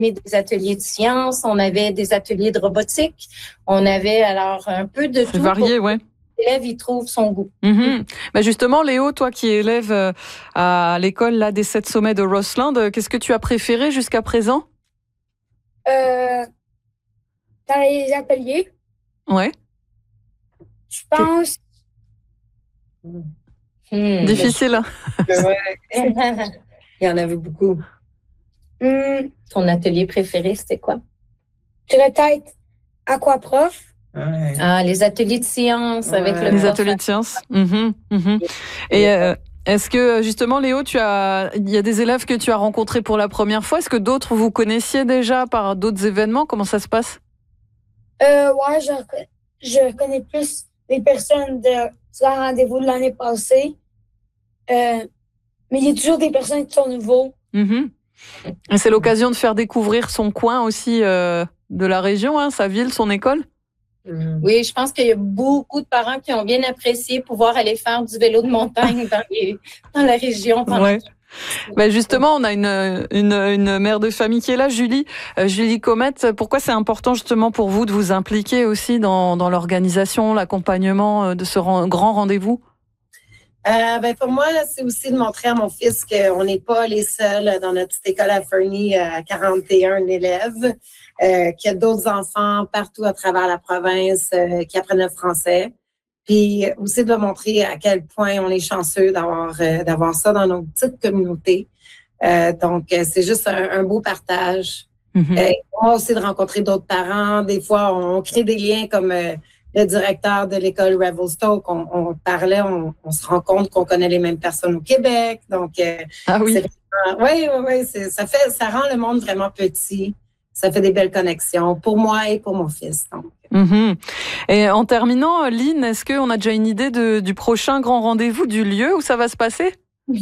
des ateliers de sciences, on avait des ateliers de robotique, on avait alors un peu de tout. C'est varié, ouais. L'élève y trouve son goût. Bah justement, Léo, toi qui es élève à l'école là, des 7 sommets de Roseland, qu'est-ce que tu as préféré jusqu'à présent? Dans les ateliers, Ouais. je pense. Difficile. Hein? Il y en avait beaucoup. Ton atelier préféré, c'était quoi? Peut-être aquaprof. Ah, les ateliers de sciences avec le Les prof. ateliers de sciences. Et est-ce que justement, Léo, il y a des élèves que tu as rencontrés pour la première fois? Est-ce que d'autres vous connaissiez déjà par d'autres événements? Comment ça se passe? Ouais, je connais plus les personnes du rendez-vous de l'année passée. Mais il y a toujours des personnes qui sont nouveaux. Et c'est l'occasion de faire découvrir son coin aussi de la région, hein, sa ville, son école? Oui, je pense qu'il y a beaucoup de parents qui ont bien apprécié pouvoir aller faire du vélo de montagne dans la région. Ouais. Ben justement, on a une mère de famille qui est là, Julie Comette. Pourquoi c'est important justement pour vous de vous impliquer aussi dans l'organisation, l'accompagnement de ce grand rendez-vous? Pour moi, là, c'est aussi de montrer à mon fils qu'on n'est pas les seuls dans notre petite école à Fernie à 41 élèves, qu'il y a d'autres enfants partout à travers la province qui apprennent le français. Puis aussi de montrer à quel point on est chanceux d'avoir ça dans nos petites communautés. Donc, c'est juste un beau partage. Moi aussi de rencontrer d'autres parents. Des fois, on crée des liens comme le directeur de l'école Revelstoke. On parlait, on se rend compte qu'on connaît les mêmes personnes au Québec. Donc, oui. Ça rend le monde vraiment petit. Ça fait des belles connexions pour moi et pour mon fils. Donc. Et en terminant, Lynn, est-ce qu'on a déjà une idée du prochain grand rendez-vous, du lieu où ça va se passer?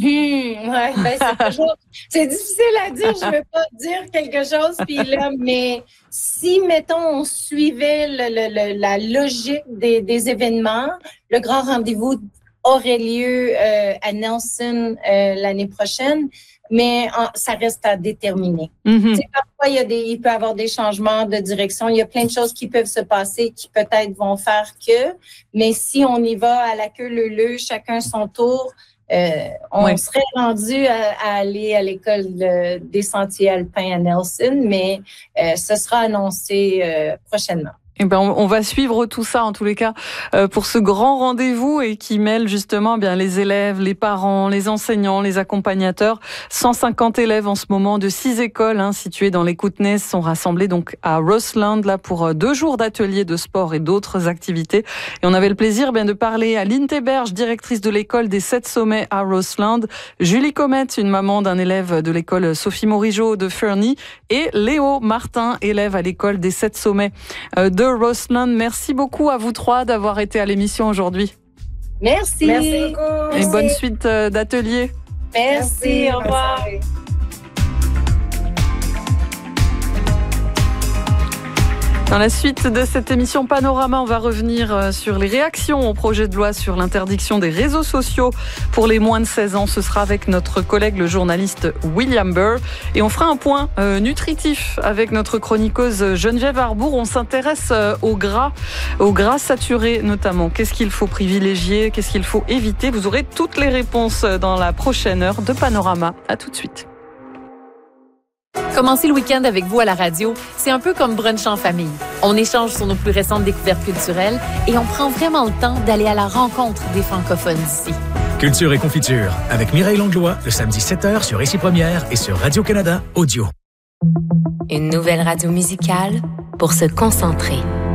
C'est difficile à dire, je ne veux pas dire quelque chose, mais si, mettons, on suivait la logique des événements, le grand rendez-vous aurait lieu à Nelson l'année prochaine, mais ça reste à déterminer. Parfois, il peut y avoir des changements de direction. Il y a plein de choses qui peuvent se passer qui peut-être vont faire mais si on y va à la queue leu-leu, chacun son tour, on serait rendu à aller à l'école des sentiers alpins à Nelson, mais ce sera annoncé prochainement. Eh ben, on va suivre tout ça en tous les cas pour ce grand rendez-vous et qui mêle justement bien les élèves, les parents, les enseignants, les accompagnateurs. 150 élèves en ce moment de 6 écoles situées dans les Kootenays sont rassemblés donc à Roseland là pour 2 jours d'ateliers de sport et d'autres activités. Et on avait le plaisir de parler à Lynn Théberge, directrice de l'école des 7 sommets à Roseland, Julie Comette, une maman d'un élève de l'école Sophie Morigeau de Fernie, et Léo Martin, élève à l'école des 7 sommets de Roseland. Merci beaucoup à vous 3 d'avoir été à l'émission aujourd'hui. Merci. Merci beaucoup. Et bonne suite d'atelier. Merci, au revoir. Dans la suite de cette émission Panorama, on va revenir sur les réactions au projet de loi sur l'interdiction des réseaux sociaux pour les moins de 16 ans. Ce sera avec notre collègue, le journaliste William Burr. Et on fera un point nutritif avec notre chroniqueuse Geneviève Arbour. On s'intéresse au gras saturé notamment. Qu'est-ce qu'il faut privilégier? Qu'est-ce qu'il faut éviter? Vous aurez toutes les réponses dans la prochaine heure de Panorama. À tout de suite. Commencer le week-end avec vous à la radio, c'est un peu comme brunch en famille. On échange sur nos plus récentes découvertes culturelles et on prend vraiment le temps d'aller à la rencontre des francophones d'ici. Culture et confiture avec Mireille Langlois, le samedi 7h sur Ici Première et sur Radio-Canada Audio. Une nouvelle radio musicale pour se concentrer.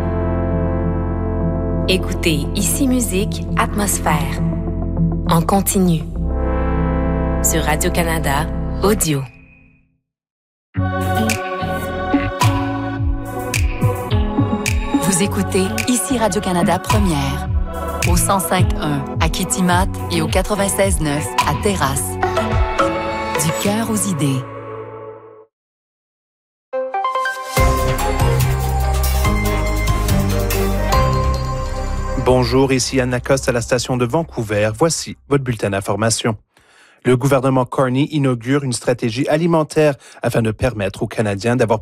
Écoutez Ici Musique, Atmosphère. En continu. Sur Radio-Canada Audio. Vous écoutez Ici Radio-Canada Première, au 105.1 à Kitimat et au 96.9 à Terrasse. Du cœur aux idées. Bonjour, ici Anna Coste à la station de Vancouver. Voici votre bulletin d'information. Le gouvernement Carney inaugure une stratégie alimentaire afin de permettre aux Canadiens d'avoir